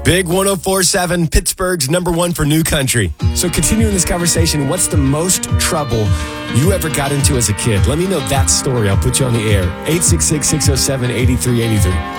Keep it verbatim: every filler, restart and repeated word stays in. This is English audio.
Big one oh four point seven, Pittsburgh's number one for new country. So continuing this conversation, what's the most trouble you ever got into as a kid? Let me know that story. I'll put you on the air. eight six six, six oh seven, eight three eight three.